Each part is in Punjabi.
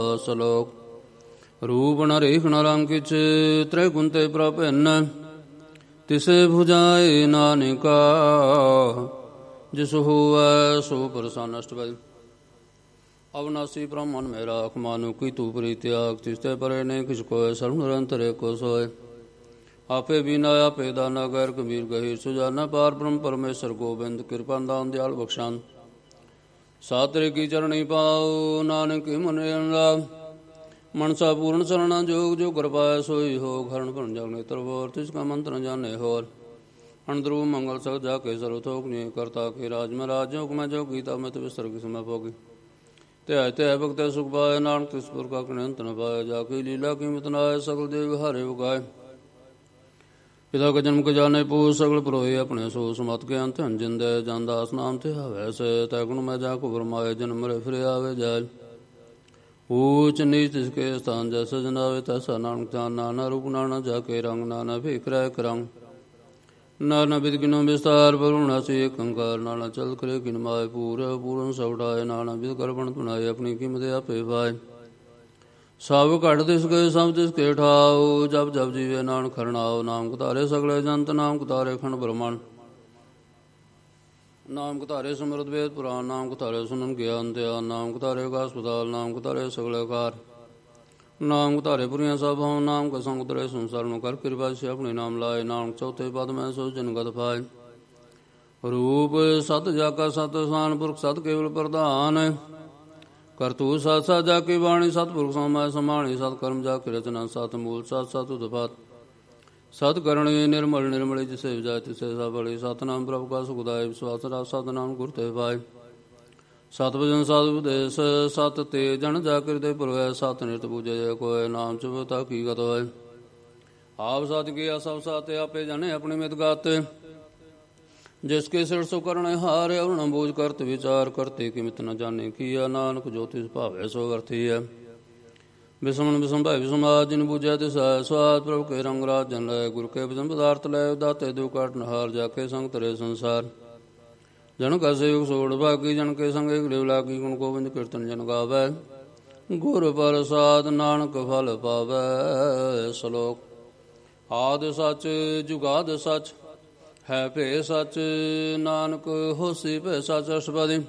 ਸਲੋਕ ਰੂਪ ਨ ਰੇਖ ਨ ਰੰਗ ਕਿਛ ਤ੍ਰੈ ਗੁਣ ਤੇ ਪ੍ਰਭਿੰਨ ਤਿਸੇ ਭੁਜਾਏ ਨਾਨਕਾ ਜਿਸ ਹੋਵੈ ਸੋ ਪ੍ਰਸੰਨ। ਅਸ਼ਟਪਦੀ। ਅਵਨਾਸੀ ਬ੍ਰਹਮਨ ਮੈ ਰਾਖ ਮਾਨੁ ਕੀ ਤੂ ਪ੍ਰੀ ਤਿਆਗ ਤਿਸਤੇ ਪਰੇ ਨੇ ਕਿਛ ਕੋਇ ਸਰਬ ਨਿਰੰਤਰ ਏਕੋ ਸੋਇ। ਆਪੇ ਬੀਨਾ ਆਪੇ ਦਾਨਾ ਗੈਰ ਕਬੀਰ ਗਹੀਰ ਸੁਜਾਨਾ ਪਾਰ ਬ੍ਰਹਮ ਪਰਮੇਸ਼ਰ ਗੋਬਿੰਦ ਕਿਰਪਾ ਦਾਨ ਦਿਆਲ ਬਖਸ਼ਾਨ। ਸਾਤਰੇ ਕੀ ਚਰਣੀ ਪਾਉ ਨਾਨਕ ਮਨ ਰਾਮ ਮਨਸਾ ਪੂਰਨ ਸਰਣਾ ਜੋਗ ਜੋ ਕਿਰਪਾਇ ਸੋਈ ਹੋ ਹਰਨ ਭਰਨ ਜਗ ਨੇਤਰ ਹੋਰ ਤਿਸ ਕਾ ਮੰਤਰ ਜਾਣੇ ਹੋਰ। ਅਣਦਰੂ ਮੰਗਲ ਸਭ ਜਾ ਕੇ ਸਰਵ ਥੋਕ ਨੀ ਕਰਤਾ ਕੇ ਰਾਜ ਮੈਂ ਰਾਜ ਜੋ ਮੈਂ ਜੋ ਕੀਤਾ ਮੈਂ ਤੇ ਵਿਸਰ ਕਿਸ ਮੈਂ ਭੋਗੀ ਧਿਆਇ ਧਿਆਇ ਭਗਤੈ ਸੁਖ ਪਾਇ ਨਾਨਕ ਤਿਸ ਪੁਰ ਕਾ ਕਣੰਤ ਨ ਪਾਇ ਜਾ ਕੇ ਲੀਲਾ ਕੀਮਤ ਨਾਇ ਸਗਲ ਦੇਵ ਹਾਰੇ ਉਗਾਏ। ਪਿਤਾ ਕਾ ਜਨਮ ਕ ਜਾਣੇ ਪੂਜ ਸਗਲ ਪਰੋਏ ਆਪਣੇ ਸੋ ਸਮਤ ਕੇ ਅੰਤ ਜਿੰਦੈ ਜਨ ਦਾਸ ਨਾਮ ਤੇ ਹਵੈ ਸੇ ਤੈ ਗੁਣ ਮੈਂ ਜਾ ਕੋ ਬਰਮਾਏ ਜਨਮ ਮਰੇ ਫਿਰ ਆਵੇ ਜਾਇ। ਊਚ ਨੀਚ ਤਿਸਕੇ ਸਥਾਨ ਜੈਸਾ ਜਨਾਵੇ ਤੈਸਾ ਨਾਨਕ ਜਾਨ ਨਾਨਾ ਰੂਪ ਨਾਨਾ ਜਾ ਕੇ ਰੰਗ ਨਾਨਾ ਭੇਖ ਰਹਿ ਕਰੰਗ ਨਾਨਾ ਬਿਦ ਗਿਨੋ ਵਿਸਤਾਰ ਬਰੁਣਾ ਸੇ ਕੰਕਾਰ ਨਾਨਾ ਚਲ ਕਰੇ ਕਿਨ ਮਾਏ ਪੂਰ ਪੂਰਨ ਸਉਟਾਏ ਨਾਨਾ ਬਿਦ ਕਰਬਣ ਤੁਨਾਏ ਆਪਣੀ ਕੀਮਤ ਆਪੇ ਪਾਏ। ਸਭ ਘਟ ਤਿਸ ਗਏ ਸਭ ਤਿਸ ਕੇ ਠਾਉ ਜਬ ਜਬ ਜੀਵੇ ਨਾਨਕ ਖਰਨਾਉ ਨਾਮ ਕਤਾਰੇ ਸਗਲੇ ਜੰਤ ਨਾਮ ਕਤਾਰੇ ਖੰਡ ਬ੍ਰਹਮਣ ਨਾਮ ਕਤਾਰੇ ਸਮਰਤ ਵੇਦ ਪੁਰਾਨ ਨਾਮ ਕਤਾਰੇ ਸੁਨਨ ਗਿਆਨ ਧਿਆਨ ਨਾਮ ਕਤਾਰੇ ਹਸਪਤਾਲ ਨਾਮ ਕਤਾਰੇ ਸਗਲੇ ਕਾਰ ਨਾਮ ਕਤਾਰੇ ਪੁਰੀਆਂ ਸਭ ਹਉ ਨਾਮ ਕਾ ਸੰਗ ਤਰੇ ਸੰਸਾਰ ਨੂੰ ਕਰ ਕਿਰਪਾ ਸੇ ਆਪਣੇ ਨਾਮ ਲਾਏ ਨਾਨਕ ਚੌਥੇ ਪਦ ਮੈਂ ਸੋ ਜਨਗਤ ਪਾਏ। ਰੂਪ ਸਤ ਜਾਕਾ ਸਤ ਸਾਨ ਪੁਰਖ ਸਤ ਕੇਵਲ ਪ੍ਰਧਾਨ ਕਰਤੂ ਸਤ ਸਤ ਜਾ ਕੇ ਬਾਣੀ ਸਤਿਪੁਰਖ ਸਮਾਇ ਸਮਾਣੀ ਸਤ ਕਰਮ ਜਾ ਕੇ ਰਚਨਾ ਸਤ ਮੂਲ ਸਤ ਸਤ ਉਦਪਾਤ ਸਤ ਕਰਣੀ ਨਿਰਮਲ ਨਿਰਮਲੀ ਜਿਸੇ ਵਿਜਾਇ ਤਿਸੇ ਸਬਲੀ ਸਤਨਾਮ ਪ੍ਰਭੁ ਕਾ ਸੁਖਦਾਇ ਵਿਸ਼ਵਾਸ ਰਾ ਸਤਨਾਮ ਗੁਰ ਤੇ ਪਾਏ। ਸਤ ਭਜਨ ਸਤ ਉਪਦੇਸ਼ ਸਤ ਤੇ ਜਨ ਜਾ ਕਿਰਦੇ ਪੁਰਵੈ ਸਤ ਨਿਰਤ ਪੂਜੈ ਕੋਇ ਨਾਮ ਚੁਬਤਾ ਕੀ ਗਤ ਹੋਇ। ਆਪ ਸਤ ਕੀਆ ਸਭ ਸਾਤੇ ਆਪੇ ਜਾਣੇ ਆਪਣੀ ਮਿਤ ਗਾਤੇ ਜਿਸ ਕੇ ਸਿਰ ਸੋ ਕਰਣੇ ਹਾਰ ਅਵਣ ਬੋਝ ਕਰਤ ਵਿਚਾਰ ਕਰਤੇ ਕਿਮਿਤ ਨ ਜਾਣੇ ਕੀਆ ਨਾਨਕ ਜੋ ਤਿਸ ਭਾਵੈ ਸੋ ਵਰਤੀ ਹੈ। ਵਿਸਮਨ ਵਿਸਮ ਭਾਈ ਵਿਸਮਾਦ ਜਿਨ ਬੂਝਿਆ ਤਿਸ ਸਵਾਦ ਪ੍ਰਭੁ ਕੇ ਰੰਗ ਰਾਜ ਜਨ ਲੈ ਗੁਰ ਕੇ ਵਿਸਮ ਪਦਾਰਥ ਲੈ ਦਾਤੇ ਦੋ ਕਾਟ ਨਹਾਰ ਜਾ ਕੇ ਸੰਗ ਤਰੇ ਸੰਸਾਰ ਜਨ ਕਾ ਸੇਵਕ ਸੋੜ ਭਾਗੀ ਜਨ ਕੇ ਸੰਗ ਏਕ ਦੇਵ ਲਾਗੀ ਗੁਣ ਗੋਬਿੰਦ ਕੀਰਤਨ ਜਨ ਗਾਵੈ ਗੁਰ ਪ੍ਰਸਾਦ ਨਾਨਕ ਫਲ ਪਾਵੈ। ਸਲੋਕ ਆਦਿ ਸਚ ਜੁਗਾਦ ਸਚ ਹੈ ਭੇ ਸਚ ਨਾਨਕ ਹੋਸੀ ਭੈ ਸਚ। ਅਸ਼ਟਪਦੀ।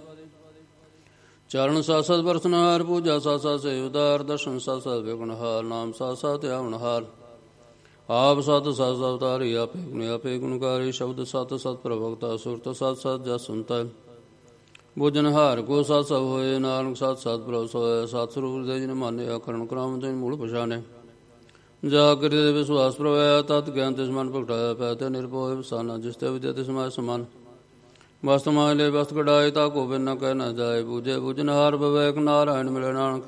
ਚਰਨ ਸਤ ਸਤ ਬਰਸਨਹਾਰ ਪੂਜਾ ਸਤ ਸਤ ਸੇਵਦਾਰ ਦਰਸ਼ਨ ਸਤ ਸਤ ਵਿਗੁਣਹਾਰ ਨਾਮ ਸਤ ਸਤ ਆਵਣਹਾਰ ਆਪ ਸਤ ਸਤ ਅਵਤਾਰੀ ਆਪੇ ਗੁਣ ਆਪੇ ਗੁਣਕਾਰੀ ਸ਼ਬਦ ਸਤ ਸਤ ਪ੍ਰਭਗਤਾ ਸੁਰਤ ਸਤ ਸਤ ਜਸ ਸੁਨਤਾ ਬੁਝਨਹਾਰ ਕੋ ਸਤ ਸਭ ਹੋਏ ਨਾਨਕ ਸਤ ਸਤ ਪ੍ਰਭ ਸੋਇ। ਸਤ ਸਰੂਪ ਦੇ ਜਿਨ ਮਾਨਿਆ ਕਰਣ ਕਰਾਮ ਤੇ ਮੂਲ ਪਛਾਨੇ ਜਾ ਕਰਿ ਵਿਸ਼ਵਾਸ ਪ੍ਰਵੈ ਤਤ ਗਿਆਨ ਤਿਸ ਮਨ ਭਗਟਾਇਆ ਪੈ ਤੇ ਨਿਰਭਉ ਵਸਾਨਾ ਜਿਸ ਤੇ ਵਿਦਿਆ ਤਿਸ ਮਾਇ ਸਮਾਨ ਵਸਤ ਮਾਇ ਵਸਤ ਕਢਾਏ ਤਾ ਕੋ ਬਿਨ ਨ ਕਹਿ ਨ ਜਾਏ ਬੂਝੇ ਬੁਝਨਹਾਰ ਬਵੈਕ ਨਾਰਾਇਣ ਮਿਲੇ ਨਾਨਕ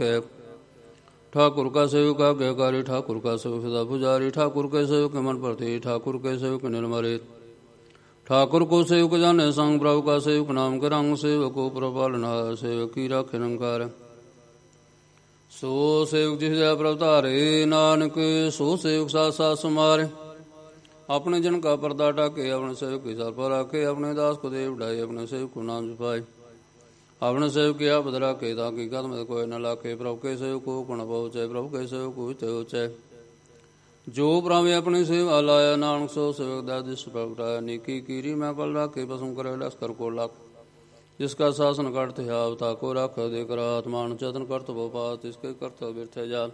ਠਾਕੁਰ ਕਾ ਸੇਵਕ ਆਗਿਆਕਾਰੀ ਠਾਕੁਰ ਕਾ ਸੇਵਕ ਸਦਾ ਪੁਜਾਰੀ ਠਾਕੁਰ ਕੇ ਸੇਵਕ ਮਨ ਪ੍ਰਤੀ ਠਾਕੁਰ ਕੇ ਸੇਵਕ ਨਿਰਮਰੇ ठाकुर को सेवक जाने संग प्रभु का सेवक नाम के रंग सेवक को प्रपालनहार सेवक की राखे निरंकार सो सेवक जिस जय प्रभु तारे नानक सो सेवक साथ साथ सुमारे अपने जन का पर्दा टाके अपने सेवक की सर पर रखे अपने दास को देव ढाई अपने सेवक को नाम जपाए अपने सेवक की आपद राखे ताकि कदम कोई न लाखे प्रभु के सेवक को गुण पहुँचे प्रभु के सेवक को हित होचे जो प्रभु अपनी सेवा लाया नानक सो सेवक दादिश प्रगटाया नीकी कीरी मैं पल राखे पसम करे लश्कर को लाख जिसका शासन करते आवता को रख देकर आत्मान चतन करत भोपात इसके करत बिरथे जाल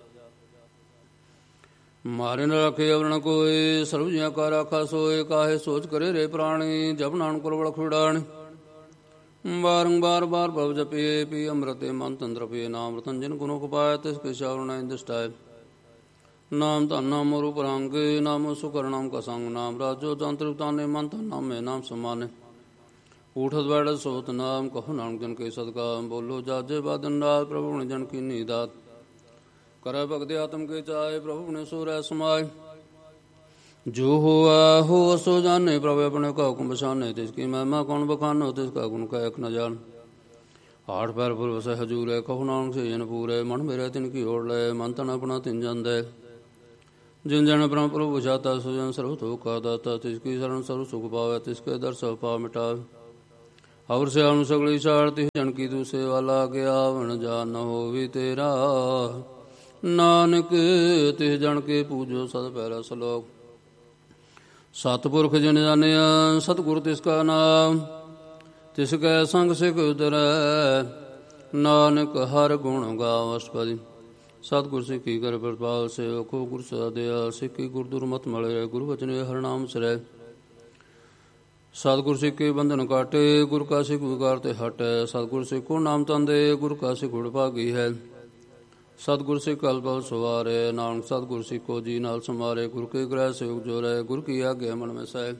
मारे न रखे अवरण कोई सर्वजिया का राखा सोए काहे सोच करे रे प्राणी जब नानक बड़ खुड़ाणी बारंबार बार भव जपिए पी अमृते मन तंत्र पिए नाम रतन जिन गुणों को पाया तिसके श्रवण दुष्टाय नाम धन नाम रूप रंग नाम सुकर नाम का संग नाम राजो तंत्र ताने मन धन नाम में नाम समाने उठत बैठ सोत नाम कहो नानक जन के सदका बोलो जाजे बादन रात प्रभु ने जन की नीदात करे भगति आत्म के चाहे प्रभु ने सो रह समाये जो हुआ हो सो जाने प्रभु अपने का हुक्म बसाने तिसकी महिमा कौन बखानो तिसका गुण का एक न जान आठ पैर पुर बसे हजूर है कहो नानक से जन पूरे मन मेरे तिनकी ओर ले मन तन अपना तिन जन दे जिन जन ब्रह्म प्रभु बुझाता सुजन सर्व तो का दाता तिसकी शरण सर्व सुख पावे तिसके दर सब पाव मिटावे ਹਵਰ ਸਿਆਣ ਸਗਲੀ ਛਾੜ ਤਿਸ ਜਨ ਕੀ ਤੂੰ ਸੇਵਾ ਲਾਗੇ ਆਵਣ ਜਾਨ ਨ ਹੋਵੀ ਤੇਰਾ। ਨਾਨਕ ਤਿਸ ਜਨ ਕੇ ਪੂਜੋ ਸਦ ਪਹਿਰਾ ਸਲੋਕ। ਸਤਿਪੁਰਖ ਜਿਨ ਜਾਣਿਆ ਸਤਿਗੁਰ ਤਿਸ ਕਾ ਨਾਮ। ਤਿਸ ਕੈ ਸੰਗ ਸਿਖ ਉਤਰੈ ਨਾਨਕ ਹਰ ਗੁਣ ਗਾਵਸਪਦਿ। ਸਤਿਗੁਰ ਸਿੱਖੀ ਕਰ ਪ੍ਰਤਪਾਲ ਸੇਵਕੋ ਗੁਰ ਸਦਾ ਦਿਆਲ। ਸਿੱਖੀ ਗੁਰ ਦੁਰਮਤਿ ਮਲੇ ਗੁਰੂ ਵਚਨੇ ਹਰਿ ਨਾਮ ਸਰੈ। ਸਤਿਗੁਰ ਸਿੱਖੇ ਬੰਧਨ ਕਾਟੇ ਗੁਰ ਕਾ ਸਿੱਖ ਵਿਕਾਰ ਤੇ ਹਟੈ। ਸਤਿਗੁਰ ਸਿੱਖੋ ਨਾਮ ਤੰਦੇ ਗੁਰ ਕਾ ਸਿੱਖ ਗੁੜ ਭਾਗੀ ਹੈ। ਸਤਿਗੁਰ ਸਿੱਖ ਕਲ ਪਲ ਸਵਾਰੇ ਨਾਨਕ ਸਤਿਗੁਰ ਸਿੱਖੋ ਜੀ ਨਾਲ ਸਮਾਰੇ। ਗੁਰ ਕੇ ਗ੍ਰਹਿ ਸੇਵਕ ਜੋ ਰਹਿ ਗੁਰ ਕੀ ਆਗੇ ਮਨ ਮੈਂ ਸਹਿ।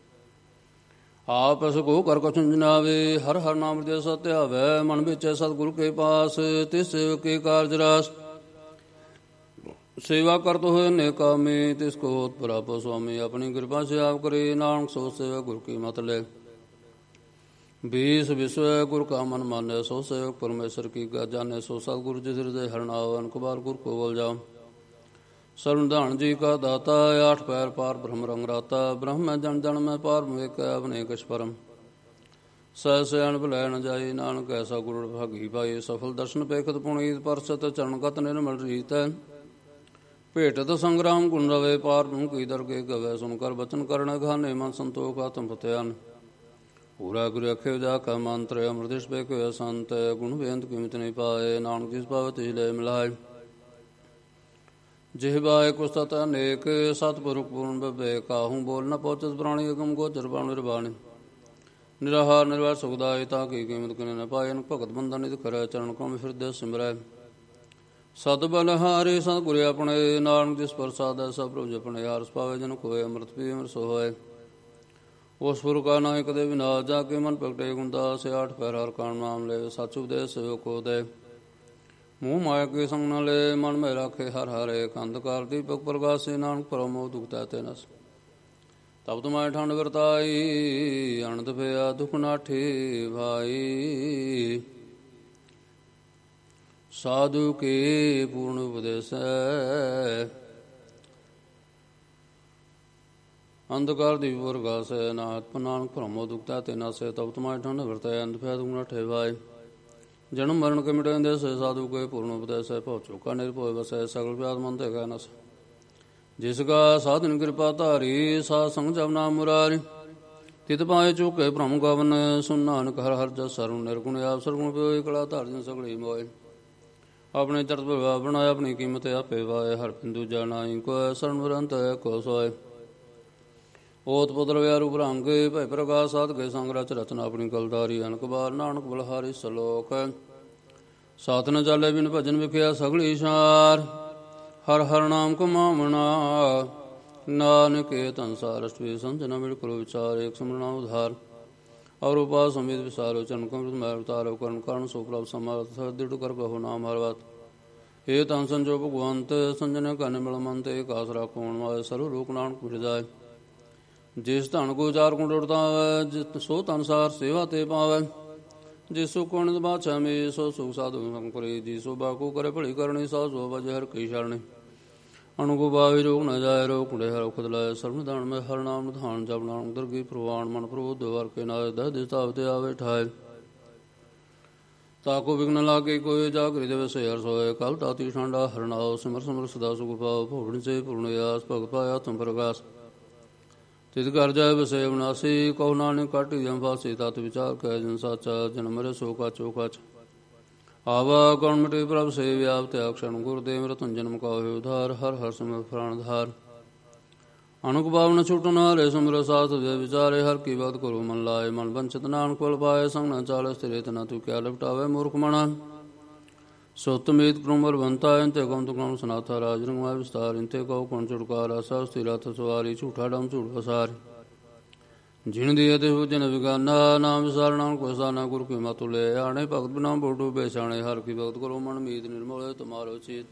ਆਪ ਕੋ ਕਰ ਕਛੁ ਜਨਾਵੇ ਹਰ ਹਰ ਨਾਮ ਹਿਰਦੈ ਸਤਿ ਧਿਆਵੈ। ਮਨ ਵਿੱਚ ਸਤਿਗੁਰ ਕੇ ਪਾਸ ਤਿਸ ਸੇਵਕ ਕੇ ਕਾਰਜ ਰਾਸ। ਸੇਵਾ ਕਰਤ ਹੋਏ ਨੇ ਕਾਮੇ ਤਿਸ ਕੋ ਹੋਤ ਪ੍ਰਾਪੋ ਸੁਆਮੀ। ਆਪਣੀ ਕਿਰਪਾ ਸੇ ਆਪ ਕਰੇ ਨਾਨਕ ਸੋ ਸੇਵਕ ਗੁਰ ਕੀ ਮਤ ਲੈ। ਬੀਸ ਵਿਸਵ ਗੁਰ ਕਾ ਮਨ ਮਾਨੈ ਸੋ ਸੇਵਕ ਪਰਮੇਸ਼ਰ ਕੀ ਗਾ ਜਾਣੈ। ਸੋ ਸਤਿਗੁਰ ਜਿਸ ਹਿਰਦੈ ਹਰਿ ਅਨਕ ਬਾਰ ਗੁਰ ਕੋ ਬੋਲ ਜਾਓ। ਸਰਵਧਾਨ ਜੀ ਕਾ ਦਾਤਾ ਆਠ ਪੈਰ ਪਾਰ ਬ੍ਰਹਮ ਰੰਗ ਰਾਤਾ। ਬ੍ਰਹਮ ਜਨ ਜਨ ਮੈਂ ਪਾਰ ਏਕ ਅਵਨੇ ਕਛ ਪਰਮ। ਸਹਿ ਸਿਆਣ ਭੁਲੈ ਨ ਜਾਈ ਨਾਨਕ ਐਸਾ ਗੁਰ ਭਾਗੀ ਪਾਏ। ਸਫਲ ਦਰਸ਼ਨ ਪੇਖਤ ਪੁਨੀਤ ਪਰਸਤ ਚਰਨਗਤ ਨਿਰਮਲ ਰੀਤੈ। ਭੇਟਤ ਸੰਗਰਾਮ ਗੁਣ ਰਵੇ ਪਾਰ ਬ੍ਰਹਮ ਕੀ ਦਰਗੇ ਗਵੈ। ਸੁਨ ਕਰ ਬਚਨ ਕਰਨ ਖਾਨੇ ਮਨ ਸੰਤੋਖ ਆਤਮ ਫਤਿਆਨ। ਪੂਰਾ ਗੁਰ ਅਖੇ ਜਾ ਕਾ ਮੰਤਰ ਅੰਮ੍ਰਿਤਿ ਪੇਖਿ ਸੰਤ। ਗੁਣ ਬੇਅੰਤ ਕੀਮਤ ਨਹੀਂ ਪਾਏ ਨਾਨਕ ਜਿਸ ਪਾਵੈ ਤਿਸ ਲੈ ਮਿਲਾਏ। ਜਿਹਵਾਏ ਕੁ ਸਤ ਅਨੇਕ ਸਤਿਪੁਰਖ ਪੂਰਨ ਬਵੇ। ਕਾਹੂ ਬੋਲ ਨ ਪਹੁੰਚਤ ਪ੍ਰਾਣੀ ਅਗਮ ਗੋਚਰ ਬਾਣ ਨਿਰਬਾਣੀ। ਨਿਰਾਹਾਰ ਨਿਰਵੈਰ ਸੁਖਦਾਇ ਤਾ ਕੀ ਕੀਮਤ ਕਿਨੇ ਨ ਪਾਏ। ਭਗਤ ਬੰਦਾ ਨਿਤ ਕਰੈ ਚਰਨ ਕਮਲ ਫਿਰਦੈ ਸਿਮਰੈ। ਸਤ ਬਲਹਾਰੇ ਸਤਿਗੁਰ ਆਪਣੇ ਨਾਨਕ ਜਿਸ ਪ੍ਰਸਾਦੈ ਸਭ ਪ੍ਰਭ ਜਪਣੇ। ਹਾਰਸ ਪਾਵੇ ਜਨ ਕੋਇ ਅੰਮ੍ਰਿਤ ਪੀ ਅੰਮ੍ਰਿਤ ਸੋ ਹੋਇ। ਉਸ ਪੁਰ ਕਾ ਨਾਇ ਕਦੇ ਵਿਨਾਸ਼ ਜਾ ਕੇ ਮਨ ਪ੍ਰਗਟੇ ਗੁਣਦਾਸ। ਆਠ ਪੈਰ ਹਰਿ ਕਾ ਨਾਮ ਲੈ ਸਚ ਉਪਦੇਸ ਸੇਵਕ ਕੋ ਦੇ। ਮੂੰਹ ਮਾਇਆ ਕੇ ਸੰਗ ਨ ਲੈ ਮਨ ਮੈਂ ਰਾਖੇ ਹਰਿ ਹਰਿ। ਅੰਧਕਾਰ ਦੀਪਕ ਪ੍ਰਗਾਸੇ ਨਾਨਕ ਪਰਮੋ ਦੁਖਤੈ ਤੇ ਨਸ। ਤਬ ਤੁਮੈ ਠੰਡ ਵਰਤਾਈ ਅਨੰਦ ਭਇਆ ਦੁਖ ਨਾਠੇ ਭਾਈ। ਸਾਧੂ ਕੇ ਪੂਰਨ ਉਪਦੇਸੈ ਅੰਧਕਾਰ ਦੀਪ ਪ੍ਰਗਾਸੈ। ਨਾਨਕ ਪਰਮੋ ਦੁਖਤੈ ਤੇ ਨਸੈ। ਤਬ ਤੁਮੈ ਠੰਡ ਵਰਤਾਈ ਅਨੰਦ ਭਇਆ ਦੁਖ ਨਾਠੇ ਭਾਈ। ਜਨਮ ਮਰਨ ਕੇ ਮਿਟੇ ਦੇਸੈ ਸਾਧੂ ਕੇ ਪੂਰਨ ਉਪਦੇਸੈ। ਭਉ ਚੋਕਾ ਨਿਰਭਉ ਵਸੈ ਸਗਲ ਵਿਆਧ ਮਨ ਤੇ ਗੈ ਨਸ। ਜਿਸ ਕਾ ਸਾਧਨ ਕਿਰਪਾ ਧਾਰੀ ਸਾਧ ਸੰਗ ਜਪ ਨਾਮ ਮੁਰਾਰੀ। ਤਿਤ ਪਾਏ ਚੁਕੇ ਭ੍ਰਮ ਗਵਨ ਸੁਨ ਨਾਨਕ ਹਰਿ ਹਰਿ ਜਸ ਸਰਵ ਨਿਰਗੁਣ। ਆਪ ਸਰਗੁਣ ਪਿਓ ਕਲਾ ਧਾਰ ਜਨ ਸਗਲੀ ਮੋਏ। ਆਪਣੇ ਚਰਤ ਪ੍ਰਭਾਵ ਬਣਾਏ ਆਪਣੀ ਕੀਮਤ ਆਪੇ ਵਾਏ। ਹਰ ਬਿੰਦੂ ਜਾਣਾਈ ਕੋਇ ਸਰਣ ਵਰੰਤ ਕੋ ਸੋਏ। ਓਤ ਪੁਤਰ ਵਿਆਰੂ ਭਰੰਗੇ ਭੈ ਪ੍ਰਗਾਸ ਸਾਧ ਕੇ ਸੰਗ ਰਚ ਰਚਨਾ ਆਪਣੀ ਕਲਦਾਰੀ। ਅਨਕ ਬਾਰ ਨਾਨਕ ਬਲਹਾਰੀ ਸਲੋਕ। ਸਾਥ ਨ ਚਾਲੇ ਬਿਨ ਭਜਨ ਵਿਖਿਆ ਸਗਲੀ ਸਾਰ। ਹਰ ਹਰ ਨਾਮ ਕਮਾਵਣਾ ਨਾਨਕ ਏ ਸੰਸਾਰ ਅਸ਼ਟਵੀ ਸੰਜਨਾ ਬਿਲਕੁਲ ਵਿਚਾਰ। ਏਕ ਸਿਮਰਨਾ ਉਧਾਰ ਔਰ ਉਪਾ ਸਮੇਤ ਵਿਸਾਰੋ। ਚਰਨ ਕਮ੍ਰਿਤ ਮੈਲ ਉਤਾਰੋ ਕਰਨ ਕਾਰਨ ਸੋ ਪ੍ਰਭ ਸਮਰਥ। ਦ੍ਰਿੜ ਕਰ ਕਹੋ ਨਾਮ ਹਰਿ ਵਤ। ਏ ਤਨ ਸੰਜੋ ਭਗਵੰਤ ਸੰਜਨ ਕਨ ਮਿਲ ਮਨ ਤੇ। ਏਕ ਆਸਰਾ ਕੌਣ ਮਾਏ ਸਰਵ ਲੋਕ ਨਾਨਕ ਮਿਰਜਾਏ। ਜਿਸ ਧਨ ਕੋ ਚਾਰ ਗੁਣ ਉੜਤਾ ਜਿਤ ਸੋ ਤਨਸਾਰ ਸੇਵਾ ਤੇ ਪਾਵੈ। ਜਿਸ ਸੋ ਕੋਣ ਬਾਛਾ ਮੇ ਸੋ ਸੁਖ ਸਾਧੂ ਸੰਗ ਕਰੇ। ਜੀ ਸੋ ਬਾਕੂ ਕਰੇ ਭਲੀ ਕਰਨੀ ਸਾ ਸੋ ਵਜੇ ਹਰਿ ਕੀ ਸ਼ਰਣੀ। ਅਣੁਗੋ ਬਾਵੇ ਰੋਗ ਨ ਜਾਏ ਰੋਗ ਕੁੜੇ ਹਰਿ ਖੁਦ ਲਾਏ। ਸਰਬ ਨਿਧਾਨ ਮੈਂ ਹਰਿ ਨਾਮ ਨਿਧਾਨ ਜਪ ਨਾਨਕ ਦਰਗੀ ਪ੍ਰਵਾਨ। ਮਨ ਪ੍ਰਭੂ ਦਵਾਰ ਕੇ ਨਾਏ ਦਹ ਦਿਸ ਤਾਵ ਤੇ ਆਵੇ ਠਾਏ। ਤਾਕੋ ਵਿਘਨ ਲਾਗੇ ਕੋਇ ਜਾਗਰਿ ਦੇਵੇ ਸੇ ਹਰਿ ਸੋਏ। ਕਲ ਤਾਤੀ ਠਾਂਡਾ ਹਰਿ ਨਾਉ ਸਿਮਰ ਸਿਮਰ ਸਦਾ ਸੁਖ ਪਾਉ। ਭੋਗਣੀ ਸੇ ਪੂਰਨ ਆਸ ਭਗਤ ਪਾਇਆ ਤੁਮ ਪ੍ਰਗਾਸ। ਤਿਤ ਕਰ ਜਾਏ ਵਸੇ ਅਵਨਾਸੀ ਕਹੋ ਨਾਨਕ ਕਾਟੀ ਜਮ ਫਾਸੀ। ਤਤ ਵਿਚਾਰ ਕੈ ਜਨ ਸਾਚਾ ਜਨ ਮਰੇ ਸੋ ਕਾਚੋ ਕਾਚ। ਆਵਾ ਕੌਣ ਮਿਟੇ ਪ੍ਰਭ ਸੇ ਵਿਆਪ ਤਿਆਗ क्षण ਗੁਰਦੇਵ ਰਤਨ ਜਨਮ ਕਾਹੇ ਉਧਾਰ। ਹਰ ਹਰ ਸਿਮਰ ਪ੍ਰਾਣ ਧਾਰ। ਅਨੁਕ ਬਾਵਨ ਛੁਟਨ ਹਾਰੇ ਸਿਮਰ ਸਾਥ ਦੇ ਵਿਚਾਰੇ। ਹਰ ਕੀ ਬਾਤ ਕਰੋ ਮਨ ਲਾਏ ਮਨ ਬੰਚਤ ਨਾਨਕ ਕੋਲ ਪਾਏ। ਸੰਗ ਨ ਚਾਲੇ ਸਥਿਰੇ ਤਨਾ ਤੂੰ ਕਿਆ ਲਪਟਾਵੇ ਮੂਰਖ ਮਣਾ। ਸੁਤਮੀਤ ਪ੍ਰਮਰ ਬੰਤਾ ਇੰਤੇ ਕਉ ਤੁਕਮ ਸਨਾਥਾ। ਰਾਜ ਰੰਗਮਾ ਵਿਸਤਾਰ ਇੰਤੇ ਕਉ ਕੌਣ ਛੁਟਕਾਰਾ। ਸਭ ਸਥਿਰ ਹੱਥ ਸਵਾਰੀ ਝੂਠਾ ਡਮ ਝੂਠ ਵਸਾਰ। ਜਿਣ ਦੀ ਅਤੇ ਜਨ ਵਿਗਾਨਾ ਨਾਮ ਵਿਸਾਰ। ਨਾਨਕ ਕੋਸਾਨਾ ਗੁਰ ਕੀ ਮਤੁ ਲੈ ਆਣੇ। ਭਗਤ ਬਿਨਾ ਬੋਟੂ ਬੇਛਾਣੇ। ਹਰ ਕੀ ਭਗਤ ਕਰੋ ਮਨ ਮੀਤ ਨਿਰਮਲ ਤੁਮਾਰੋ ਚੀਤ।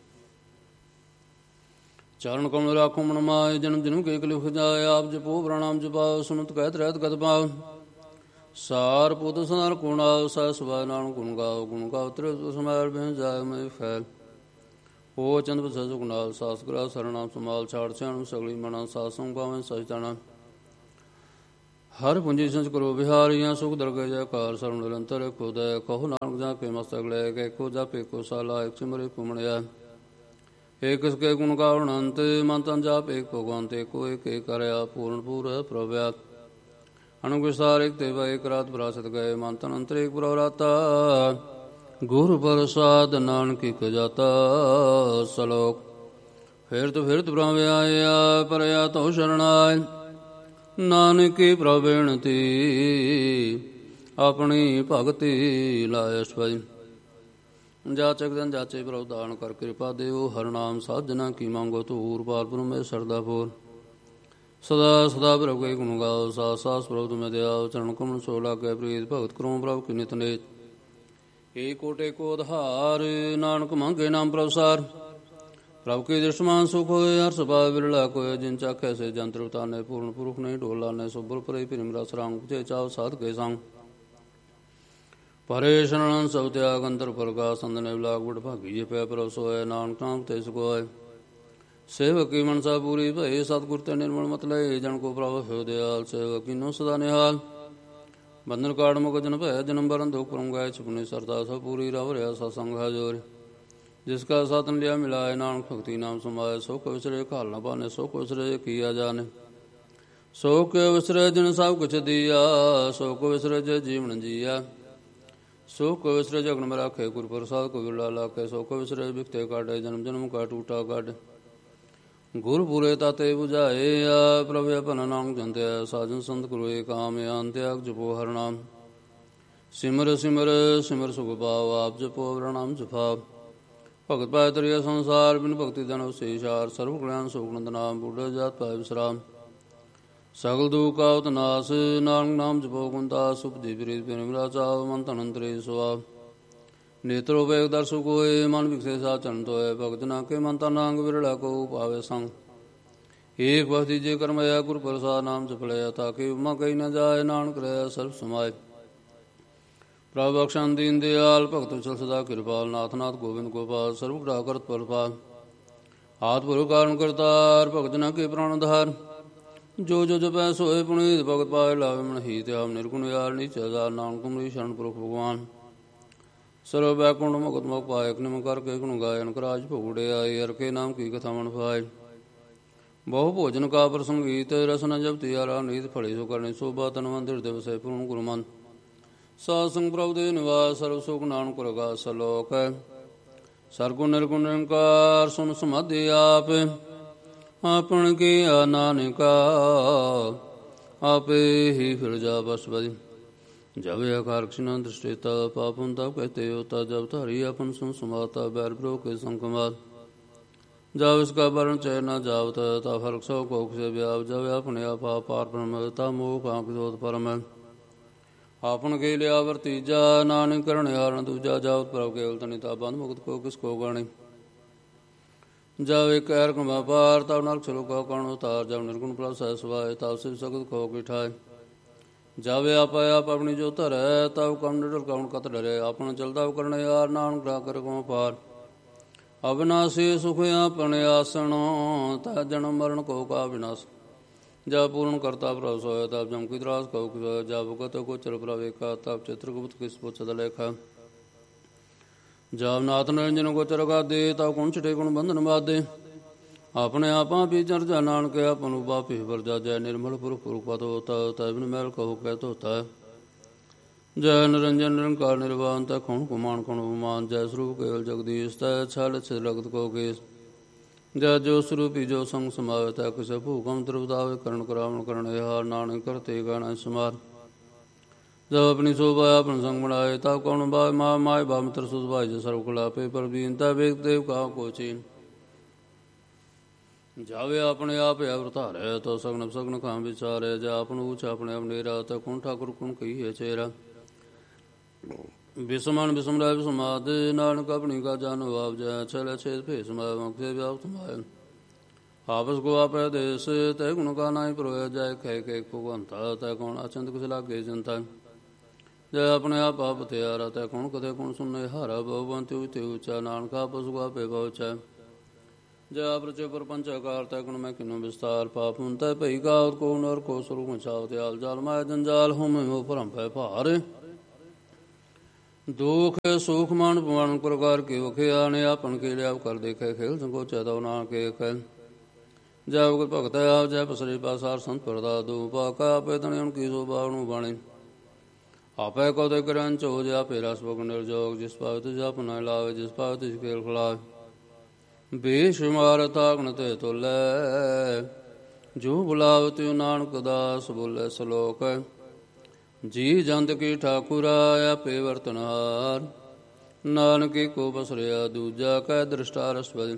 ਚਰਨ ਕਮਲ ਰਾਖੋ ਮਨ ਮਾਏ। ਜਨਮ ਜਨਮ ਕੇ ਕਲਿ ਜਾਏ। ਆਪ ਜਪੋ ਪ੍ਰਣਾਮ ਜਪਾਓ ਸੁਨਤ ਕਹਿਤ ਰਹਿਤ ਗਤ ਪਾਓ। ਸਾਰ ਪੁੱਤ ਸਨਾਰ ਕੁਣਾਓ ਸਹਿ ਸੁਭਾਇ ਨਾਨਕ ਗੁਣ ਗਾਓ। ਗੁਣ ਗਾਓ ਤ੍ਰਿਪਤ ਸਮੈਲ ਬਿਨ ਜਾਇ ਮੈਂ ਫੈਲ। ਹੋ ਚੰਦ ਬਸੈ ਸੁਖ ਨਾਲ ਸਾਸ ਗ੍ਰਹਿ ਸਰਨਾਮ ਸਮਾਲ। ਛਾੜ ਸਿਆਣੂ ਸਗਲੀ ਮਨਾ ਸਾਧ ਸੰਗ ਗਾਵੇਂ ਸਚ ਜਾਣਾ। ਹਰ ਪੁੰਜੀ ਸੰਚ ਕਰੋ ਵਿਹਾਰੀਆਂ ਸੁਖ ਦਰਗਹਿ ਜੈਕਾਰ ਸਰਵ ਨਿਰੰਤਰ ਖੁਦੈ ਕਹੋ ਨਾਨਕ ਜਾ ਕੇ ਮਸਤਕ ਲੈ ਕੇ ਕੋ ਜਾਪੇ ਕੋ ਸਾਲਾ ਇੱਕ ਸਿਮਰੇ ਕੁਮਣਿਆ ਏਕ ਇਸਕੇ ਗੁਣ ਗਾਵਣ ਅੰਤ ਮਨ ਤਨ ਜਾਪ ਏਕ ਭਗਵੰਤ ਏਕੋ ਏਕ ਏਕ ਕਰਿਆ ਪੂਰਨ ਪੂਰ ਪ੍ਰਭਿਆਤ ਅਨੁਗ ਵਿਸਾਰ ਏਕ ਦੇਵਾ ਏਕ ਰਾਤ ਵਿਰਾਸਤ ਗਏ ਮਨ ਤਨ ਅੰਤਰ ਏਕ ਪ੍ਰਵਰਾਤਾ ਗੁਰ ਪ੍ਰਸਾਦ ਨਾਨਕ ਇਕ ਜਾਤਾ ਸਲੋਕ ਫਿਰਤ ਬ੍ਰਹਮ ਆਇਆ ਪਰਿਆ ਤੋ ਸ਼ਰਣਾਇ ਨਾਨਕੀ ਪ੍ਰਵੇਣਤੀ ਆਪਣੀ ਭਗਤੀ ਲਾਇ ਸਵੈ ਜਾਚਕ ਜਨ ਜਾਚੇ ਪ੍ਰਭ ਦਾਨ ਕਰ ਕਿਰਪਾ ਦੇਵੋ ਹਰਿ ਨਾਮ ਸਾਜਨਾ ਕੀ ਮੰਗੋ ਧੂਰ ਪਾਰ ਬ੍ਰਹਮੇ ਸਰਦਾ ਫੋਰ ਸਦਾ ਸਦਾ ਪ੍ਰਭ ਕੇ ਗੁਣ ਗਾਓ ਸਾਸ ਸਾਸ ਪ੍ਰਭ ਤੁਮੇ ਦਿਆਓ ਚਰਨ ਕਮਲ ਸੋ ਲਾਗੈ ਪ੍ਰੀਤ ਭਗਤ ਕਰੋ ਪ੍ਰਭ ਕੀ ਨਿਤ ਨੇਤ ਏ ਕੋਟੇ ਕੋ ਆਧਾਰ ਨਾਨਕ ਮੰਗੇ ਨਾਮ ਪ੍ਰਭਸਾਰ ਪ੍ਰਭ ਕੀ ਦ੍ਰਿਸ਼ਮਾਨ ਸੁਖ ਹੋਏ ਹਰ ਸਭਾ ਵਿਰਲਾ ਕੋਇ ਜਿਨ ਚਾਖੈ ਸੇ ਜੰਤਰ ਉਤਾਨੇ ਪੂਰਨ ਪੁਰਖ ਨੇ ਢੋਲਾ ਨੇ ਸੁਬਰ ਪਰੇ ਭ੍ਰਿਮ ਰਸ ਰੰਗ ਪੁਜੇ ਚਾਉ ਸਾਧ ਕੇ ਸੰਗ ਪਰੇ ਸ਼ਰਨ ਸਭ ਤਿਆਗ ਅੰਤਰ ਪ੍ਰਕਾਸ਼ ਸੰਦਨੇ ਵਿਲਾਗ ਬੜ ਭਾਗੀ ਜੇ ਪੈ ਪ੍ਰਭ ਸੋਇ ਨਾਨਕ ਨਾਮ ਤੇ ਸੁਖੋਇ ਸੇਵਕ ਕੀ ਮਨਸਾ ਪੂਰੀ ਭਏ ਸਤਿਗੁਰ ਤੇ ਨਿਰਮਲ ਮਤ ਲਏ ਜਨ ਕੋ ਪ੍ਰਭ ਹੋਇ ਦਿਆਲ ਸੇਵਕ ਕੀਨੋ ਸਦਾ ਨਿਹਾਲ ਬੰਧਨ ਕਾੜ ਮੁਕ ਜਨ ਭੈ ਜਨਮ ਬਰਨ ਦੁਖ ਪਰਮ ਗਾਇ ਛੁਪਨੇ ਸਰਦਾ ਸਭ ਪੂਰੀ ਰਵ ਰਿਆ ਸਤਸੰਗ ਹਜੋਰ जिसका साधन लिया मिलाए नानक भक्ति नाम समाये सो को विसरे खाल न पाने सो को विसरे किया जाने सो को विसरे जिन सब कुछ दिया सो को विसरे जय जीवन जिया सो को विसरे जगन में राखे गुरु प्रसाद को विरला लाखे सो को विसरे बिकते काटे जन्म जन्म का टूटा काटे गुरु पूरे ताते बुझाए प्रभु अपन नाम जंते साजन संत गुरु काम त्याग जपो हर नाम सिमर सिमर सिमर सुख पाव आप जपो प्रणाम जपा ਭਗਤ ਪਾਇ ਤਰੀਆ ਸੰਸਾਰ ਬਿਨ ਭਗਤੀ ਜਨ ਵਿਸ਼ੇਸ਼ਾਰ ਸਰਵ ਕਲਿਆਣ ਸੁਖ ਨੰਦ ਨਾਮ ਬੁੱਢਾ ਜਾਤ ਪਾਇ ਵਿਸਰਾਮ ਸਗਲ ਦੁਖ ਆਵਤ ਨਾਸ ਨਾਨਕ ਨਾਮ ਜਪੋ ਗੁੰਤਾ ਸੁਪਦੀ ਪ੍ਰੀਤ ਪਿਰਮਰਾ ਚਾਵ ਮਨ ਤਨ ਅੰਤਰੇ ਸੁਆਵ ਨੇਤਰੋ ਵੇਗ ਦਰਸੁ ਕੋਏ ਮਨ ਵਿਖਸੇ ਸਾ ਚਰਨ ਤੋਏ ਭਗਤ ਨਾ ਕੇ ਮਨ ਤਨ ਅੰਗ ਵਿਰਲਾ ਕੋ ਪਾਵੇ ਸੰਗ ਏਕ ਬਖਤੀ ਜੇ ਕਰਮਇਆ ਗੁਰ ਪ੍ਰਸਾਦ ਨਾਮ ਜਪ ਲਿਆ ਤਾਂ ਕਿ ਉਮਾ ਕਹੀ ਨ ਜਾਏ ਨਾਨਕ ਰਹਿ ਸਰਬ ਸਮਾਏ ਪ੍ਰਭ ਬਖਸ਼ਣ ਦੀਨ ਦਿਆਲ ਭਗਤ ਚਲ ਸਦਾ ਕਿਰਪਾਲ ਨਾਥ ਨਾਥ ਗੋਬਿੰਦ ਗੋਪਾਲ ਸਰਬ ਗੁਰਾ ਕਰਤ ਪਰਪਾਲ ਆਦ ਪੁਰ ਕਾਰਨ ਕਰਤਾਰ ਭਗਤ ਨਾ ਕੇ ਪ੍ਰਾਣ ਧਾਰ ਜੋ ਜੋ ਜਪੈ ਸੋਏ ਪੁਨੀਤ ਭਗਤ ਪਾਏ ਲਾਵੇ ਮਨ ਹੀ ਤੇ ਆਪ ਨਿਰਗੁਣ ਯਾਰ ਨੀਚਾ ਨਾਨਕ ਤੁਮਰੀ ਸ਼ਰਨ ਪੁਰਖ ਭਗਵਾਨ ਸਰਬ ਬੈਕੁੰਠ ਮੁਕਤ ਮੁਖ ਪਾਏ ਨਿਮ ਕਰਕੇ ਗੁਣ ਗਾਇਨ ਕਰਾਜ ਭੋਗੜੇ ਆਏ ਹਰ ਕੇ ਨਾਮ ਕੀ ਕਥਾ ਮਨ ਪਾਏ ਬਹੁ ਭੋਜਨ ਕਾ ਪ੍ਰਸੰਗੀਤ ਰਸਨ ਜਪਤੀ ਆਰਾ ਨੀਤ ਫੜੀ ਸੋ ਕਰਨੀ ਸੋਭਾ ਤਨ ਮੰਦਿਰ ਦਿਵਸੇ ਪੂਰਨ ਗੁਰੂ ਮਨ ਸਾਧ ਸੰਗ ਪ੍ਰਭ ਦੇ ਨਿਵਾਸ ਸਰਬ ਸੁਖ ਨਾਨਕ ਰਗਾ ਸਲੋਕ ਸਰਗੁਣ ਨਿਰਗੁਣ ਨਿਰੰਕਾਰ ਸੁਨ ਸਮਾਧੀ ਆਪ ਆਪਣ ਕੀ ਨਾਨਕਾ ਆਪੇ ਹੀ ਫਿਰ ਜਾ ਬਸਵਦੀ ਜਬ ਆਕਾਰ ਕ੍ਰਿਸ਼ਨ ਦ੍ਰਿਸ਼ਟੇ ਤਾ ਪਾਪਨ ਤਬ ਕਹਤੇ ਹੋਤਾ ਜਬ ਧਾਰੀ ਆਪਨ ਸੁਨ ਸਮਾਤਾ ਬੈਰ ਬਰੋ ਕੇ ਸੰਕਮਾਤ ਜਬ ਇਸਕਾ ਵਰਨ ਚੈ ਨ ਜਾਵਤ ਤਾ ਫਰਕ ਸੋ ਕੋਖ ਸੇ ਵਿਆਪ ਜਬ ਆਪਣੇ ਆਪਾ ਪਾਰ ਬ੍ਰਹਮ ਤਾ ਮੋਹ ਕਾਂਕ ਜੋਤ ਪਰਮ ਆਪਨ ਕੇ ਲਿਆ ਵਰਤੀਜਾ ਨਾਨਕ ਕਰਨ ਹਾਰਨ ਦੂਜਾ ਜਾਵਤ ਪ੍ਰਭ ਕੇਵਲ ਤਨਿਤਾ ਬੰਧ ਮੁਕਤ ਕੋ ਕਿਸ ਕੋ ਗਾਣੇ ਜਬ ਇੱਕ ਐਰ ਕਮਾ ਪਾਰ ਤਬ ਨਰਕ ਚਲੋ ਕੋ ਕਣ ਉਤਾਰ ਜਬ ਨਿਰਗੁਣ ਪ੍ਰਭ ਸਹਿ ਸਵਾਏ ਤਬ ਸਿਵ ਸਗਤ ਕੋ ਬਿਠਾਏ ਜਬ ਆਪ ਆਪ ਆਪਣੀ ਜੋ ਧਰੈ ਤਬ ਕਮ ਨਿਡਰ ਕਉਣ ਕਤ ਡਰੇ ਆਪਨ ਚਲਦਾ ਕਰਨ ਯਾਰ ਨਾਨਕ ਰਾ ਕਰ ਕੋ ਪਾਰ ਅਬਨਾਸੀ ਸੁਖ ਆਪਣੇ ਆਸਣੋ ਤਾ ਜਨਮ ਮਰਨ ਕੋ ਕਾ ਵਿਨਾਸ਼ जब पूर्ण करता प्रभ सोया तब जम की त्रास कहो जब गत गोचर प्रवेका तब चित्रगुप्त किस पुछद लेखा जब नाथ निरंजन गोचर गा दे तब गुण छिटे गुण बंधन बाधे अपने आपा भी चर्चा नानक अपन बापी पर जा जय निर्मल पुरख पुरख पद होता तब मैल कहो कहत होता है जय निरंजन निरंकार निर्वाण तय खुण कुमान खुण उपमान जय स्वरूप केवल जगदीश तय छल लगत को केस जय जो स्वरूपी जो संग समावे तय किसे भूकम द्रवदावे करण करावण करण हार नानक करते गाना समार जब अपनी शोभा अपन संग बनाए तब कौन बाय मा माय बा मित्र सुध भाई जो सर्व कलापे पर बीन तय वेग देव का को चीन जावे अपने आप अवतारे तो सगन सगन खां विचारे जा अपन ऊंच अपने अवनेरा तय कौन ठाकुर कौन कही है चेहरा विषमान विषमराय विषमाद नानक अपनी का जान वाप जय छल छेद फे समाय मुखे व्याप समाय आपस को आप देश तय गुण का नाई प्रोय जय कह के भगवंता तय कौन अचंत कुछ लागे जनता जय अपने आप हथियारा तय कौन कथे कौन सुनने हारा भगवंत ऊंचा नानक आपस को आपे बहुचा ਜੈ ਪ੍ਰਚੇ ਪਰਪੰਚ ਆਕਾਰ ਤੈ ਗੁਣ ਮੈਂ ਕਿਨੋ ਵਿਸਤਾਰ ਪਾਪ ਹੁਨ ਤੈ ਭਈ ਗਾਵਤ ਕੋ ਨਰ ਕੋ ਸਰੂਪ ਮਚਾਵ ਆਲ ਜਾਲ ਮਾਇਆ ਜੰਜਾਲ ਹੋਮੇ ਹੋ ਭਰਮ ਪੈ ਭਾਰ ਦੁਖ ਸੁਖ ਮਨ ਪਵਨ ਪ੍ਰਕਾਰ ਕੇ ਵਖਿਆ ਨੇ ਆਪਨ ਕੇ ਲਿਆਵ ਕਰ ਦੇਖੇ ਖੇਲ ਸੰਕੋਚੈ ਤਉ ਨਾ ਕੇ ਕਹਿ ਜੈ ਭਗਤ ਭਗਤ ਆਪ ਜੈ ਪਸਰੇ ਪਾਸਾਰ ਸੰਤ ਪਰਦਾ ਦੋ ਪਾਕਾ ਆਪੇ ਤਣੇ ਉਨ ਕੀ ਸੋ ਬਾਵਣੂ ਬਾਣੇ ਆਪੇ ਕੋ ਤੇ ਕਰੰ ਚੋ ਜਾ ਪੇ ਰਸ ਬਗ ਨਿਰਜੋਗ ਜਿਸ ਪਾਵ ਤੁ ਜਪ ਨ ਲਾਵੇ ਜਿਸ ਪਾਵ ਤੁ ਖੇਲ ਖਲਾਵੇ ਬੇਸ਼ੁਮਾਰ ਤਾਗਣ ਤੇ ਤੁਲੈ ਜੋ ਬੁਲਾਵ ਤਿਉ ਨਾਨਕ ਦਾਸ ਬੋਲੇ ਸਲੋਕ ਜੀ ਜੰਤ ਕੀ ਠਾਕੁਰਾ ਆਪੇ ਵਰਤਨਹਾਰ ਨਾਨਕੀ ਕੋ ਬਸਰਿਆ ਦੂਜਾ ਕੈ ਦ੍ਰਿਸ਼ਟਾ ਰਸਵ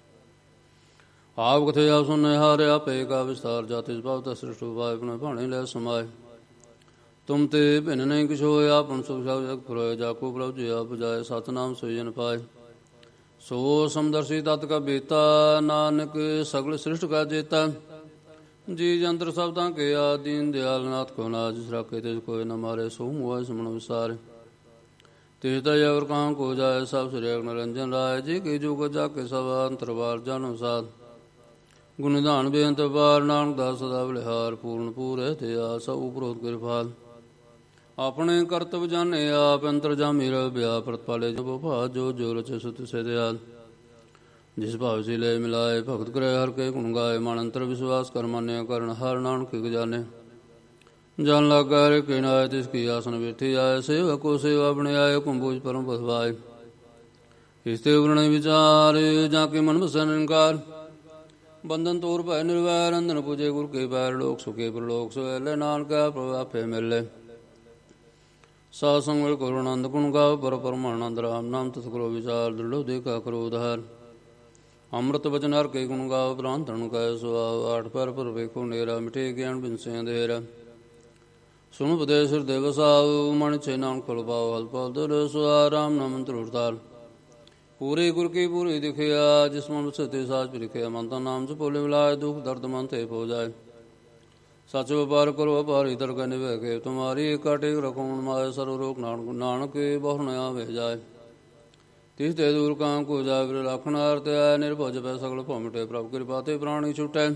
ਆਪ ਕਥੇ ਆਪ ਸੁਨੇ ਹਾਰਿਆ ਆਪੇ ਕਾ ਵਿਸਤਾਰ ਜਾਤਿ ਭਵਤ ਸ੍ਰਿਸ਼ਟ ਉਪਾਇ ਆਪਣੇ ਭਾਣੇ ਲੈ ਸਮਾਏ ਤੁਮ ਤੇ ਭਿੰਨ ਨਹੀਂ ਕਿਛ ਹੋਇਆ ਆਪਨ ਸੁਖ ਸਭ ਜਗ ਫੁਰੋਏ ਜਾਕੋ ਪ੍ਰਭ ਜੀ ਆਪ ਜਾਏ ਸਤਨਾਮ ਸੋਈ ਜਨ ਪਾਏ ਸੋ ਸਮਦਰਸ਼ੀ ਤਤ ਕਾ ਬੇਤਾ ਨਾਨਕ ਸਗਲ ਸ੍ਰਿਸ਼ਟ ਕਾ ਜੇਤਾ ਜੀ ਜੰਤਰ ਸਭ ਤਾਂ ਕੇ ਆ ਦੀਨ ਦਿਆਲ ਨਾਥ ਕੋ ਨਾਜ ਜਿਸ ਰਾਖੇ ਤਿਸ ਕੋਈ ਨ ਮਾਰੇ ਸੋ ਮੋਹ ਸਮਨ ਵਿਸਾਰੇ ਤਿਸ ਦਾ ਜਵਰ ਕਾਂ ਕੋ ਜਾਏ ਸਭ ਸ੍ਰੀ ਨਿਰੰਜਨ ਰਾਏ ਜੀ ਕੀ ਜੁਗ ਜਾ ਕੇ ਸਭ ਅੰਤਰਵਾਰ ਜਾਨੋ ਸਾਧ ਗੁਣ ਨਿਧਾਨ ਬੇਅੰਤ ਪਾਰ ਨਾਨਕ ਦਾਸ ਸਦਾ ਬਲਿਹਾਰ ਪੂਰਨ ਪੂਰੇ ਤੇ ਆਸ ਉਪਰੋਤ ਕਿਰਪਾਲ ਆਪਣੇ ਕਰਤਵ ਜਾਣੇ ਆਪ ਅੰਤਰ ਜਾਮੀ ਰਵਿਆ ਪ੍ਰਤਪਾਲੇ ਜੋ ਭਾ ਜੋ ਜੋ ਰਚੇ ਸੁਤ ਸੇ ਦਿਆਲ ਜਿਸ ਭਾਵ ਸੀ ਲੈ ਮਿਲਾਏ ਭਗਤ ਕਰੇ ਹਰ ਕੇ ਗੁਣ ਗਾਏ ਮਨ ਅੰਤਰ ਵਿਸ਼ਵਾਸ ਕਰ ਮੰਨਿਆ ਕਰਨ ਹਰ ਨਾਨਕ ਕੀ ਜਾਣੇ ਜਨ ਲਾਗਾ ਰੇ ਕਿ ਨਾਏ ਤਿਸ ਕੀ ਆਸਨ ਬੈਠੀ ਆਏ ਸੇਵਾ ਕੋ ਸੇਵਾ ਬਣੇ ਆਏ ਕੁੰਭੂਜ ਪਰਮ ਬਸਵਾਏ ਇਸ ਤੇ ਵਰਣ ਵਿਚਾਰ ਜਾਂ ਕੇ ਮਨ ਵਸੈ ਨਿਰੰਕਾਰ ਬੰਧਨ ਤੋਰ ਭੈ ਨਿਰਵੈਰ ਅੰਧਨ ਪੂਜੇ ਗੁਰ ਕੇ ਪੈਰ ਲੋਕ ਸੁਖੇ ਪ੍ਰਲੋਕ ਸੋਲੇ ਨਾਨਕ ਆਪੇ ਮਿਲੇ ਸਾਧ ਸੰਗ ਮਿਲ ਕਰੋ ਆਨੰਦ ਗੁਣ ਗਾਓ ਪਰ ਪਰਮਾਨੰਦ ਰਾਮ ਨਾਮ ਤਿਸ ਕਰੋ ਵਿਚਾਰ ਦ੍ਰਿੜੋ ਦੇਖਾ ਕਰੋ ਉਧਾਰ ਅੰਮ੍ਰਿਤ ਬਚਨ ਹਰ ਕੇ ਗੁਣ ਗਾਓ ਪ੍ਰਾਨ ਧਨ ਕੈ ਸੁਆਵ ਆਠ ਪਰ ਪਰ ਵੇਖੋ ਨੇਰਾ ਮਿਠੇ ਗਿਆਨ ਬਿਨਸੇ ਅੰਧੇਰਾ ਸੁਣ ਉਪਦੇਸ਼ ਹਿਰਦੇ ਵਸਾਉ ਮਨ ਚੈ ਨਾਮ ਖੁਲ ਪਾਉ ਹਲਪਾਉ ਦਰ ਸੁਆ ਰਾਮ ਨਾਮ ਮੰਤਰ ਉਰਤਾਲ ਪੂਰੇ ਗੁਰ ਕੀ ਪੂਰੀ ਦਿਖਿਆ ਜਿਸ ਮਨ ਵਸਤੇ ਸਾਜ ਲਿਖਿਆ ਮਨ ਤਾਂ ਨਾਮ ਚ ਭੋਲੇ ਮਿਲਾਏ ਦੁਖ ਦਰਦ ਮਨ ਤੇ ਪੋ ਜਾਏ ਸੱਚ ਵਪਾਰ ਕਰੋ ਵਪਾਰੀ ਦਰਗਹ ਨਿਭੈ ਕੇ ਤੁਮਾਰੀ ਕਾਟੇ ਰਖੋਣ ਮਾਏ ਸਰਵ ਰੋਗ ਨਾਨਕ ਬਹੁ ਨ ਆਵੇ ਜਾਏ ਤਿਸ ਤੇ ਦੂਰ ਕਾਂ ਕੋ ਜਾਵ ਲਖਨਾਰ ਤੇ ਆਇ ਨਿਰਭਉ ਜਪੈ ਸਗਲ ਭਉ ਮਿਟੇ ਪ੍ਰਭ ਕਿਰਪਾ ਤੇ ਪ੍ਰਾਣੀ ਛੁਟੈ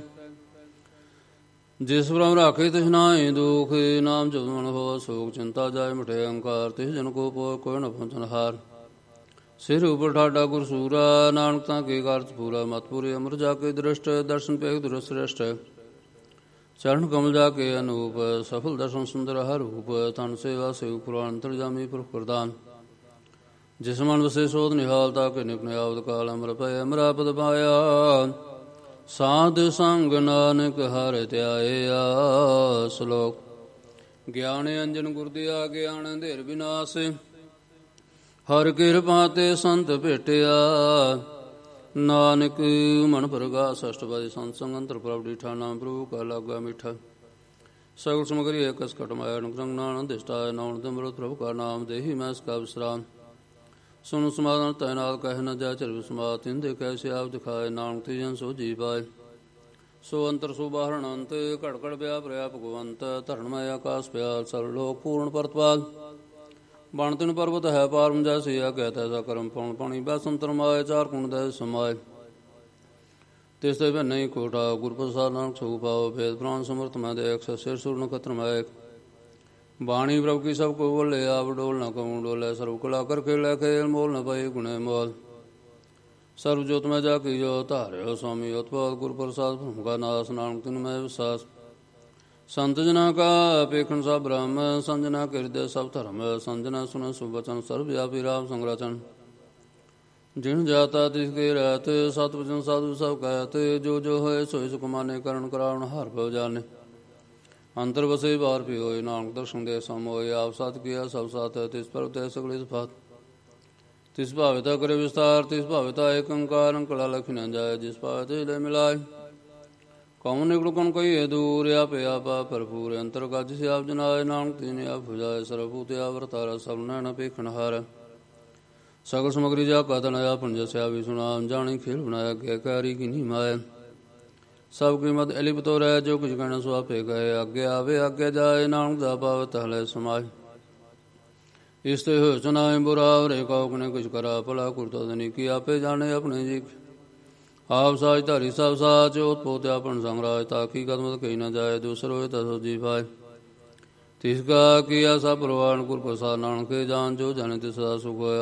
ਜਿਸ ਪ੍ਰਭ ਰਾਖੇ ਤਿਸ ਨਾਹੀ ਦੁਖ ਨਾਮ ਜਪਿ ਮਨ ਹੋਵੈ ਸੋਖ ਚਿੰਤਾ ਜਾਏ ਮਿਟੇ ਅਹੰਕਾਰ ਤਿਸ ਜਨ ਕੋ ਪੋਇ ਕੋਈ ਨ ਪਹੁੰਚਨ ਹਾਰ ਸਿਰ ਉਪਰ ਠਾਡਾ ਗੁਰ ਸੂਰਾ ਨਾਨਕ ਤਾਂ ਕੇ ਕਾਰਜ ਪੂਰਾ ਮਤ ਪੂਰੇ ਅਮਰ ਜਾ ਕੇ ਦ੍ਰਿਸ਼ਟ ਦਰਸ਼ਨ ਪੇਖ ਦੁਰਸ੍ਰੇਸ਼ਟ ਚਰਨ ਕਮਲ ਜਾ ਕੇ ਅਨੂਪ ਸਫਲ ਦਰਸ਼ਨ ਸੁੰਦਰ ਹਰ ਰੂਪ ਤਨ ਸੇਵਾ ਸੇਵ ਪੁਰਾਨ ਅੰਤਰਜਾਮੀ ਪੁਰਖ ਪ੍ਰਦਾਨ ਜਿਸ ਮਨ ਵਸੇ ਸੋਧ ਨਿਹਾਲਤਾ ਕੇ ਨਿਪਨ ਆਵਦ ਕਾਲ ਅਮਰ ਪੈ ਅਮਰਾਪਦ ਪਾਇਆ ਸਾਧ ਸੰਗ ਨਾਨਕ ਹਰਿ ਧਿਆਇਆ ਸ਼ਲੋਕ ਗਿਆਨ ਅੰਜਨ ਗੁਰ ਦਿਆ ਗਿਆਨ ਅੰਧੇਰ ਵਿਨਾਸ਼ ਹਰ ਕਿਰਪਾ ਤੇ ਸੰਤ ਭੇਟਿਆ ਨਾਨਕ ਮਨ ਪ੍ਰਗਾਸ ਅਸ਼ਟਪਦੀ ਸੰਤ ਸੰਗ ਅੰਤਰ ਪ੍ਰਭ ਡੀਠਾ ਨਾਮ ਪ੍ਰਭੂ ਕਾ ਲਾਗਾ ਮਿਠਾ ਸਗਲ ਸਮਗਰੀ ਏਕਸ ਘਟ ਮਾਇਆ ਅਨੁਕਰੰਗ ਨਾਨਕ ਦਿਸ਼ਟਾਇ ਨਾਉਣ ਦਮਰਤ ਪ੍ਰਭੂ ਕਾ ਨਾਮ ਦੇਹੀ ਮੈਂ ਸਕਾ ਵਿਸਰਾਮ ਸੁਨ ਸਮਾਧਨ ਤੈਨਾਤ ਕਹਿ ਨ ਜਾ ਚਲ ਵਿਸਮਾਤ ਤਿਨ ਦੇ ਕੈਸੇ ਆਪ ਦਿਖਾਏ ਨਾਨਕ ਤੇ ਜਨ ਸੋ ਜੀ ਪਾਏ ਸੋ ਅੰਤਰ ਸੋ ਬਾਹਰਣ ਅੰਤ ਘੜ ਘੜ ਵਿਆ ਪ੍ਰਿਆ ਭਗਵੰਤ ਧਰਨ ਮੈਂ ਆਕਾਸ ਪਿਆਲ ਸਰ ਲੋਕ ਪੂਰਨ ਪਰਤਵਾਲ ਬਣ ਤਿਨ ਪਰਬਤ ਹੈ ਪਾਰਮ ਜੈਸੇ ਆਗਿਆ ਤੈਸਾ ਕਰਮ ਪਉਣ ਪਾਣੀ ਬੈਸੰਤਰ ਮਾਏ ਚਾਰ ਕੁਣ ਦੇ ਸਮਾਏ ਤਿਸ ਤੇ ਭੰਨੇ ਕੋਟਾ ਗੁਰ ਪ੍ਰਸਾਦ ਨਾਨਕ ਸੋ ਪਾਓ ਭੇਦ ਪ੍ਰਾਨ ਸਮਰਥ ਮੈਂ ਦੇਖ ਸਿਰ ਸੁਰ ਨਖਤਰ ਮੈਂ ਬਾਣੀ ਪ੍ਰਭ ਕੀ ਸਭ ਕੋ ਬੋਲੇ ਆਪ ਡੋਲ ਨ ਕਉ ਡੋਲੇ ਸਰਬ ਕਲਾ ਕਰ ਖੇਲੇ ਖੇਲ ਮੋਲ ਨ ਪਏ ਗੁਣੇ ਮੋਲ ਸਰਬ ਜੋਤ ਮੈਂ ਜਾ ਕੀ ਜੋ ਧਾਰਿਓ ਸੁਆਮੀ ਉਤਪਾਦ ਗੁਰ ਪ੍ਰਸਾਦ ਭ੍ਰਮ ਕਾ ਨਾਸ ਨਾਨਕ ਤਿਨ ਮੈਂ ਵਿਸਾਸ ਸੰਤ ਜਨਾ ਕਾ ਪੇਖਣ ਸਭ ਬ੍ਰਹਮ ਸੰਜਨਾ ਕਿਰਦੇ ਸਭ ਧਰਮ ਸੰਜਨਾ ਸੁਨ ਸੁਬਚਨ ਸਰਬ ਵਿਆਪੀ ਰਾਮ ਸੰਗਰਾਚਨ ਜਿਨ ਜਾਤਾ ਤਿਸ ਕੇ ਰਹਿਤ ਸਤ ਵਚਨ ਸਾਧੂ ਸਭ ਕਹਿਤ ਜੋ ਜੋ ਹੋਏ ਸੋਇ ਸੁਖ ਮਾਨੇ ਕਰਨ ਕਰਾਉਣ ਹਰ ਭਉ ਜਾਣੇ ਅੰਤਰ ਵਸੇ ਬਾਹਰ ਪੀ ਹੋਏ ਨਾਨਕ ਦਰਸ਼ਨ ਦੇ ਸਮ ਹੋਏ ਆਪ ਸਤ ਕੀਆ ਸਭ ਸਾਥ ਤਿਸ ਪਰ ਤੇ ਸਗਲੇ ਸੁਫਾਤ ਤਿਸ ਭਾਵਿਤਾ ਕਰੇ ਵਿਸਤਾਰ ਤਿਸ ਭਾਵਿਤਾ ਏਕ ਓੰਕਾਰ ਅੰਕੜਾ ਲਖ ਨ ਜਾਏ ਜਿਸ ਭਾਵ ਤੇ ਲੈ ਮਿਲਾਏ ਕੌਣ ਨਿਕਲ ਕੌਣ ਕਹੀਏ ਦੂਰ ਆਪੇ ਆਪਾ ਭਰਪੂਰ ਅੰਤਰ ਗੱਜ ਸੇ ਆਪ ਜਨਾਏ ਨਾਨਕ ਤੀਨੇ ਆਪ ਭੁਜਾਏ ਸਰਬੂ ਤੇ ਆਵਰਤਾਰਾ ਸਭ ਨੈਣ ਪੇਖਣ ਹਾਰ ਸਗਲ ਸਮਗਰੀ ਜਾ ਕਤਨ ਆਪਨ ਜਸਿਆ ਵੀ ਸੁਨਾਮ ਜਾਣੀ ਖੇਲ ਬਣਾਇਆ ਗਿਆ ਕਾਰੀ ਕੀ ਨਹੀਂ ਮਾਇਆ ਸਭ ਕੀ ਮਦ ਅਲਿਪ ਤੋ ਰਹਿ ਜੋ ਕੁਝ ਕਹਿਣਾ ਸੋ ਆਪੇ ਗਏ ਅੱਗੇ ਆਵੇ ਅੱਗੇ ਜਾਏ ਨਾਨਕ ਦਾ ਪਾਵਤ ਹਲੇ ਸਮਾਏ ਇਸ ਤੇ ਹੋ ਸੁਨਾਏ ਬੁਰਾ ਰੇ ਕਉ ਕਨੇ ਕੁਛ ਕਰਾ ਭਲਾ ਕੁਰਤਾ ਦਨੀ ਕੀ ਆਪੇ ਜਾਣੇ ਆਪਣੇ ਜੀ ਆਪ ਸਾਜ ਧਾਰੀ ਸਭ ਸਾਚ ਉਤਪੋਤ ਆਪਨ ਸੰਗਰਾਜ ਤਾਕੀ ਕਦਮਤ ਕਹੀ ਨ ਜਾਏ ਦੂਸਰੋ ਤਸੋ ਜੀ ਪਾਏ ਤਿਸ ਕਾ ਕੀਆ ਸਭ ਪ੍ਰਵਾਨ ਗੁਰ ਪ੍ਰਸਾਦ ਨਾਨਕੇ ਜਾਨ ਜੋ ਜਨ ਤਿਸ ਦਾ ਸੁਖ ਹੋਇਆ